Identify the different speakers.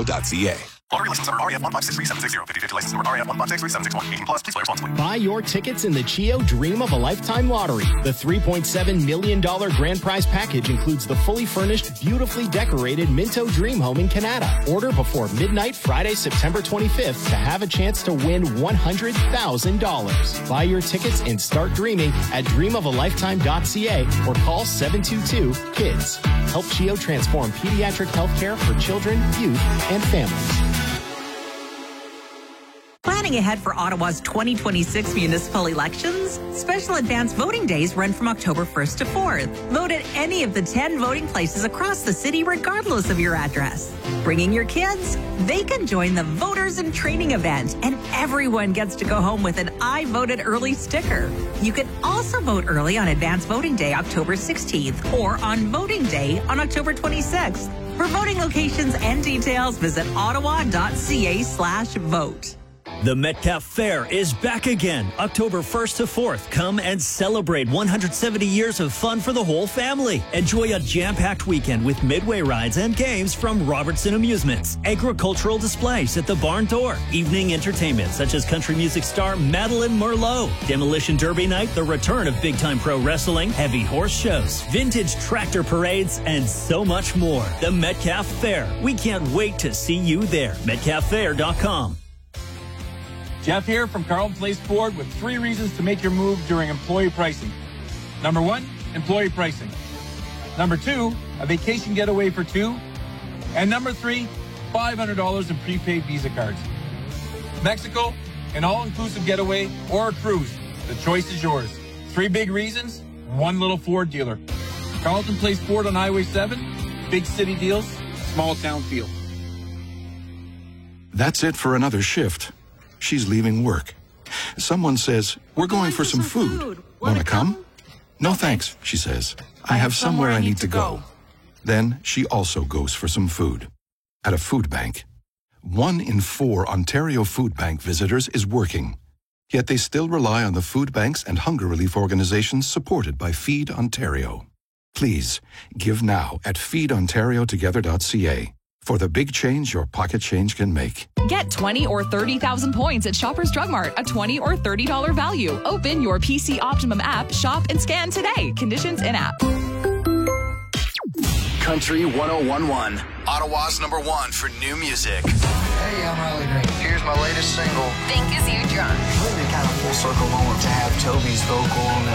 Speaker 1: ontario.ca.
Speaker 2: Lottery license number RAF 1563760. 50/50 license number RAF 1563761. 18 plus. Please play responsibly.
Speaker 3: Buy your tickets in the Chio Dream of a Lifetime Lottery. The $3.7 million grand prize package includes the fully furnished, beautifully decorated Minto Dream Home in Canada. Order before midnight Friday, September 25th to have a chance to win $100,000. Buy your tickets and start dreaming at dreamofalifetime.ca or call 722-KIDS. Help Chio transform pediatric healthcare for children, youth, and families.
Speaker 4: Planning ahead for Ottawa's 2026 municipal elections? Special advance voting days run from October 1st to 4th. Vote at any of the 10 voting places across the city, regardless of your address. Bringing your kids? They can join the Voters in Training event, and everyone gets to go home with an I voted early sticker. You can also vote early on Advance Voting Day, October 16th, or on Voting Day on October 26th. For voting locations and details, visit ottawa.ca/vote.
Speaker 5: The Metcalf Fair is back again, October 1st to 4th. Come and celebrate 170 years of fun for the whole family. Enjoy a jam-packed weekend with midway rides and games from Robertson Amusements, agricultural displays at the barn door, evening entertainment such as country music star Madeline Merlot, Demolition Derby night, the return of big-time pro wrestling, heavy horse shows, vintage tractor parades, and so much more. The Metcalf Fair. We can't wait to see you there. MetcalfFair.com.
Speaker 6: Jeff here from Carlton Place Ford with 3 reasons to make your move during employee pricing. Number 1, employee pricing. Number 2, a vacation getaway for 2. And number 3, $500 in prepaid Visa cards. Mexico, an all-inclusive getaway, or a cruise. The choice is yours. 3 big reasons, 1 little Ford dealer. Carlton Place Ford on Highway 7. Big city deals, small town feel.
Speaker 7: That's it for another shift. She's leaving work. Someone says, "We're going for some food. Want to come?" "No, thanks," she says. "I have somewhere I need to go." Then she also goes for some food. At a food bank. 1 in 4 Ontario Food Bank visitors is working. Yet they still rely on the food banks and hunger relief organizations supported by Feed Ontario. Please, give now at feedontariotogether.ca. For the big change your pocket change can make.
Speaker 8: Get 20 or 30,000 points at Shoppers Drug Mart, a $20 or $30 value. Open your PC Optimum app, shop, and scan today. Conditions in app.
Speaker 1: Country 101.1, Ottawa's #1 for new music.
Speaker 9: Hey, I'm Riley Green. Here's my latest single.
Speaker 10: Think Is You Drunk.
Speaker 9: Really kind of full circle moment to have Toby's vocal on